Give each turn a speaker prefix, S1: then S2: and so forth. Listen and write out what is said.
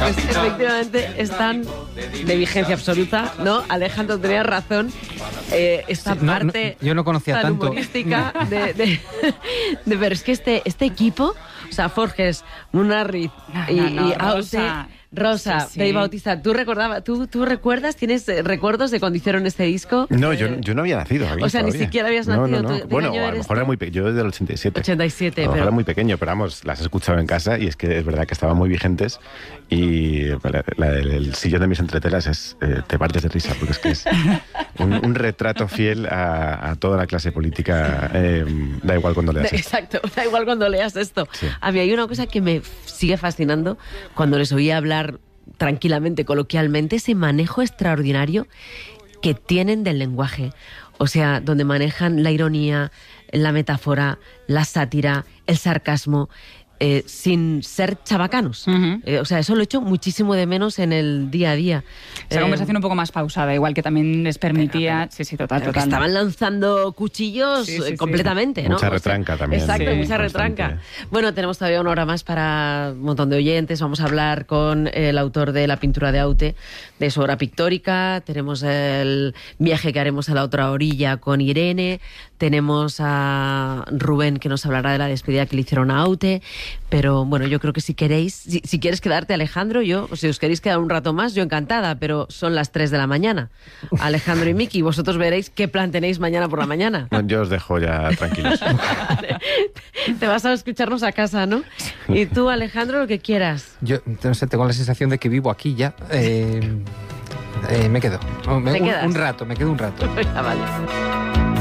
S1: Pues efectivamente están de vigencia absoluta, ¿no? Alejandro tenía razón. Esta parte
S2: yo no conocía
S1: tan
S2: tanto
S1: humorística pero es que este equipo, o sea, Forges, Munarriz y Aute, Rosa,
S3: sí.
S1: Dave Bautista, ¿tú recuerdas, tienes recuerdos de cuando hicieron este disco?
S4: No, yo no había nacido.
S1: O sea,
S4: todavía.
S1: ni siquiera habías nacido.
S4: No.
S1: ¿De
S4: Bueno,
S1: qué año
S4: a lo
S1: eres
S4: mejor
S1: tú?
S4: era muy pequeño. Yo desde el 87.
S1: 87,
S4: A lo mejor
S1: pero...
S4: era muy pequeño, pero vamos, las he escuchado en casa y es que es verdad que estaban muy vigentes. Y el sillón de mis entretelas te partes de risa, porque es que es un retrato fiel a toda la clase política, da igual cuando leas esto.
S1: Exacto, da igual cuando leas esto.
S4: Sí.
S1: A mí hay una cosa que me sigue fascinando cuando les oía hablar tranquilamente, coloquialmente, ese manejo extraordinario que tienen del lenguaje. O sea, donde manejan la ironía, la metáfora, la sátira, el sarcasmo, sin ser chabacanos. O sea, eso lo echo muchísimo de menos en el día a día.
S3: Esa conversación un poco más pausada, igual que también les permitía... Sí, total.
S1: Que estaban lanzando cuchillos completamente, ¿no?
S4: Mucha retranca también.
S1: Exacto,
S3: Sí,
S1: mucha
S4: constante.
S1: retranca. Bueno, tenemos todavía una hora más para un montón de oyentes. Vamos a hablar con el autor de La pintura de Aute, de su obra pictórica. Tenemos el viaje que haremos a la otra orilla con Irene. Tenemos a Rubén, que nos hablará de la despedida que le hicieron a Aute. Pero bueno, yo creo que si queréis, si quieres quedarte, Alejandro, si os queréis quedar un rato más, yo encantada, pero son las 3 de la mañana. Alejandro y Miki, vosotros veréis qué plan tenéis mañana por la mañana.
S4: No, yo os dejo ya tranquilos.
S1: Vale. Te vas a escucharnos a casa, ¿no? Y tú, Alejandro, lo que quieras.
S2: Yo no sé, tengo la sensación de que vivo aquí ya. Me quedo.
S1: ¿Te quedas?
S2: Me quedo un rato.
S1: Ya, vale.